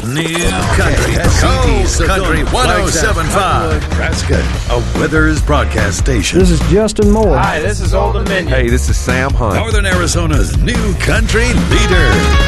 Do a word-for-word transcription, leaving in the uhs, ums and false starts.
New Country. Coast Country one oh seven point five. Nebraska, a Withers broadcast station. This is Justin Moore. Hi, this is Old Dominion. Hey, this is Sam Hunt. Northern Arizona's New Country leader.